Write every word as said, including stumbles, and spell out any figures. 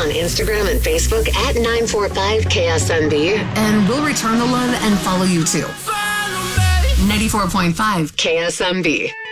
on Instagram and Facebook at nine four five K S M B. And we'll return the love and follow you too. ninety-four point five K S M B.